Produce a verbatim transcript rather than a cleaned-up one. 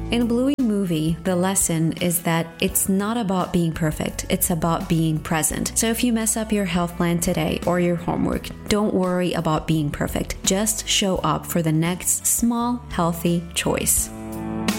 In Bluey movie, the lesson is that it's not about being perfect, it's about being present. So if you mess up your health plan today or your homework, don't worry about being perfect. Just show up for the next small, healthy choice.